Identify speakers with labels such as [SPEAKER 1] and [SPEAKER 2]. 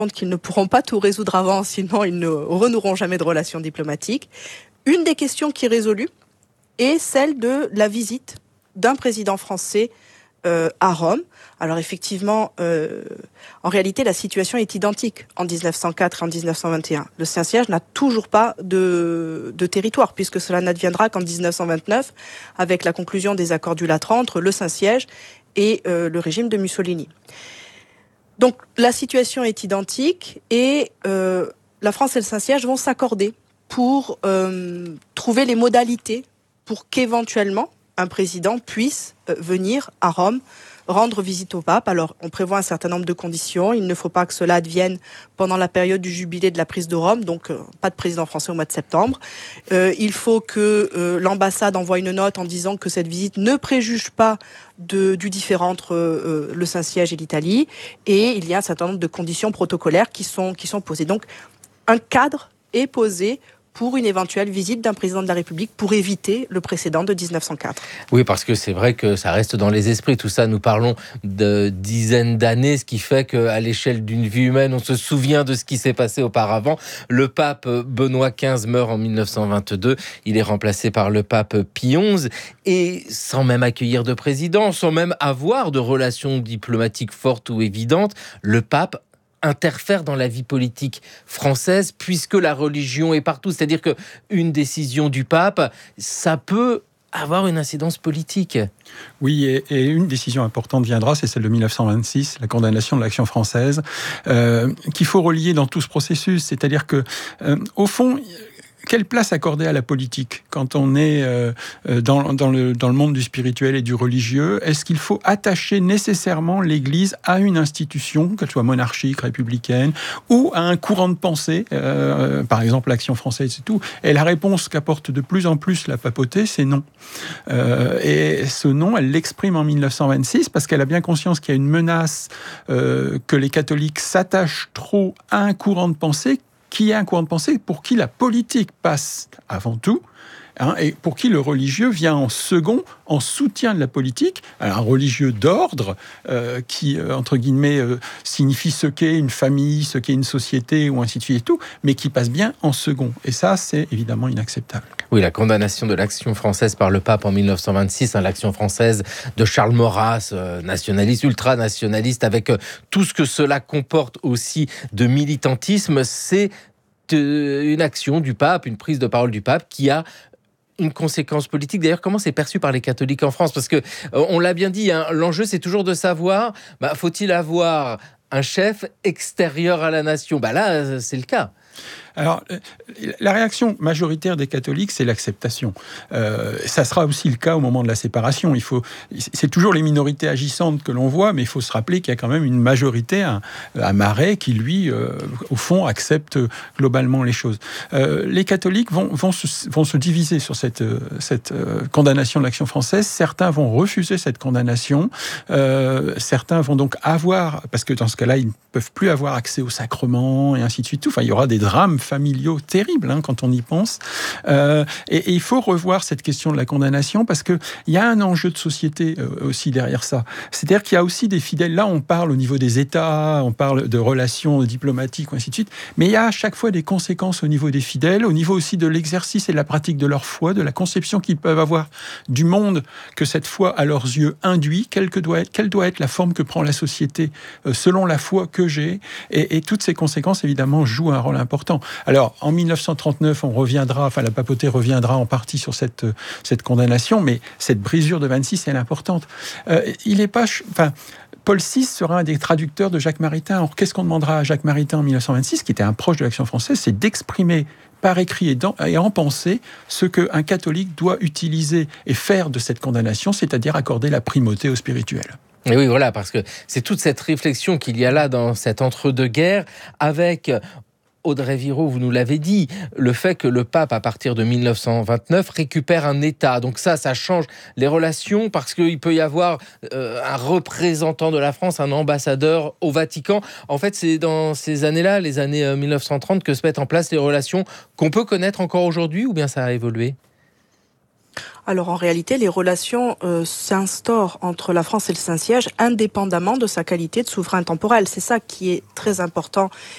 [SPEAKER 1] compte qu'ils ne pourront pas tout résoudre avant, sinon ils ne renoueront jamais de relations diplomatiques. Une des questions qui est résolue est celle de la visite d'un président français à Rome. Alors effectivement, en réalité, la situation est identique en 1904 et en 1921. Le Saint-Siège n'a toujours pas de territoire, puisque cela n'adviendra qu'en 1929, avec la conclusion des accords du Latran entre le Saint-Siège et le régime de Mussolini. Donc la situation est identique et la France et le Saint-Siège vont s'accorder pour trouver les modalités pour qu'éventuellement un président puisse venir à Rome rendre visite au pape. Alors, on prévoit un certain nombre de conditions. Il ne faut pas que cela advienne pendant la période du jubilé de la prise de Rome, donc pas de président français au mois de septembre. Il faut que l'ambassade envoie une note en disant que cette visite ne préjuge pas du différend entre le Saint-Siège et l'Italie. Et il y a un certain nombre de conditions protocolaires qui sont posées. Donc, un cadre est posé pour une éventuelle visite d'un président de la République pour éviter le précédent de 1904.
[SPEAKER 2] Oui, parce que c'est vrai que ça reste dans les esprits. Tout ça, nous parlons de dizaines d'années, ce qui fait qu'à l'échelle d'une vie humaine, on se souvient de ce qui s'est passé auparavant. Le pape Benoît XV meurt en 1922. Il est remplacé par le pape Pie XI. Et sans même accueillir de président, sans même avoir de relations diplomatiques fortes ou évidentes, le pape interfère dans la vie politique française puisque la religion est partout. C'est-à-dire qu'une décision du pape, ça peut avoir une incidence politique.
[SPEAKER 3] Oui, et une décision importante viendra, c'est celle de 1926, la condamnation de l'Action française, qu'il faut relier dans tout ce processus. C'est-à-dire que, au fond, quelle place accorder à la politique quand on est dans le monde du spirituel et du religieux? Est-ce qu'il faut attacher nécessairement l'Église à une institution, qu'elle soit monarchique, républicaine, ou à un courant de pensée, par exemple l'Action française et tout? Et la réponse qu'apporte de plus en plus la papauté, c'est non. Et ce non, elle l'exprime en 1926 parce qu'elle a bien conscience qu'il y a une menace que les catholiques s'attachent trop à un courant de pensée qui est un courant de pensée pour qui la politique passe avant tout, et pour qui le religieux vient en second, en soutien de la politique. Alors, un religieux d'ordre qui, entre guillemets, signifie ce qu'est une famille, ce qu'est une société, ou ainsi de suite et tout, mais qui passe bien en second. Et ça, c'est évidemment inacceptable.
[SPEAKER 2] Oui, la condamnation de l'Action française par le pape en 1926, l'Action française de Charles Maurras, nationaliste, ultranationaliste, avec tout ce que cela comporte aussi de militantisme, c'est une action du pape, une prise de parole du pape qui a une conséquence politique. D'ailleurs, comment c'est perçu par les catholiques en France? Parce que, on l'a bien dit, l'enjeu, c'est toujours de savoir, faut-il avoir un chef extérieur à la nation? Là, c'est le cas.
[SPEAKER 3] Alors, la réaction majoritaire des catholiques, c'est l'acceptation. Ça sera aussi le cas au moment de la séparation. C'est toujours les minorités agissantes que l'on voit, mais il faut se rappeler qu'il y a quand même une majorité, un Marais, qui lui, au fond, accepte globalement les choses. Les catholiques vont se diviser sur cette condamnation de l'Action française. Certains vont refuser cette condamnation. Certains vont donc avoir, parce que dans ce cas-là, ils ne peuvent plus avoir accès aux sacrements, et ainsi de suite. Enfin, il y aura des drames familiaux terribles quand on y pense. Et il faut revoir cette question de la condamnation parce qu'il y a un enjeu de société aussi derrière ça. C'est-à-dire qu'il y a aussi des fidèles. Là, on parle au niveau des États, on parle de relations diplomatiques, ainsi de suite. Mais il y a à chaque fois des conséquences au niveau des fidèles, au niveau aussi de l'exercice et de la pratique de leur foi, de la conception qu'ils peuvent avoir du monde que cette foi, à leurs yeux, induit. Quelle doit être la forme que prend la société selon la foi que j'ai. Et toutes ces conséquences, évidemment, jouent un rôle important. Alors, en 1939, la papauté reviendra en partie sur cette condamnation, mais cette brisure de 26, elle est importante. Paul VI sera un des traducteurs de Jacques Maritain. Alors, qu'est-ce qu'on demandera à Jacques Maritain en 1926, qui était un proche de l'Action française? C'est d'exprimer par écrit et en pensée ce qu'un catholique doit utiliser et faire de cette condamnation, c'est-à-dire accorder la primauté au spirituel.
[SPEAKER 2] Et oui, voilà, parce que c'est toute cette réflexion qu'il y a là dans cet entre-deux-guerres avec Audrey Viraud, vous nous l'avez dit, le fait que le pape, à partir de 1929, récupère un État. Donc ça change les relations parce qu'il peut y avoir un représentant de la France, un ambassadeur au Vatican. En fait, c'est dans ces années-là, les années 1930, que se mettent en place les relations qu'on peut connaître encore aujourd'hui, ou bien ça a évolué ?
[SPEAKER 1] Alors en réalité, les relations s'instaurent entre la France et le Saint-Siège indépendamment de sa qualité de souverain temporel. C'est ça qui est très important